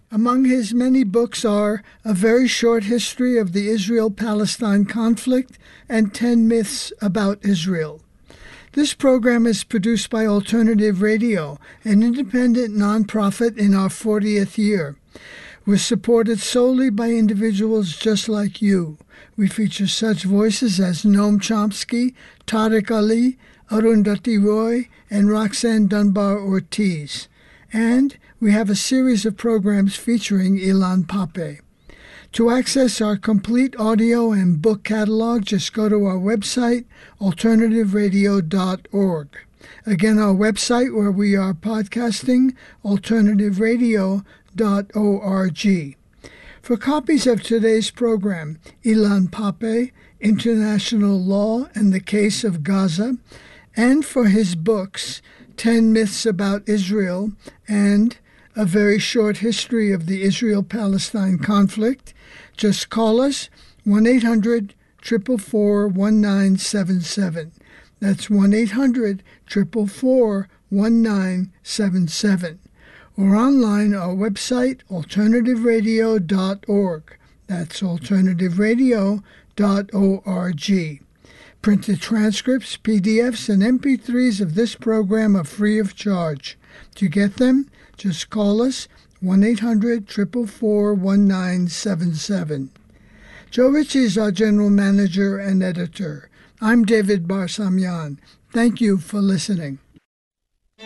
Among his many books are A Very Short History of the Israel-Palestine Conflict and 10 Myths About Israel. This program is produced by Alternative Radio, an independent nonprofit in our 40th year. We're supported solely by individuals just like you. We feature such voices as Noam Chomsky, Tariq Ali, Arundhati Roy, and Roxanne Dunbar Ortiz. And we have a series of programs featuring Ilan Pappé. To access our complete audio and book catalog, just go to our website, alternativeradio.org. Again, our website where we are podcasting, alternativeradio.org. For copies of today's program, Ilan Pappé, International Law and the Case of Gaza, and for his books, 10 Myths About Israel and A Very Short History of the Israel-Palestine Conflict, just call us 1-800-444-1977. That's 1-800-444-1977. Or online, our website, alternativeradio.org. That's alternativeradio.org. Printed transcripts, PDFs, and MP3s of this program are free of charge. To get them, just call us 1-800-444-1977. Joe Ritchie is our general manager and editor. I'm David Barsamian. Thank you for listening.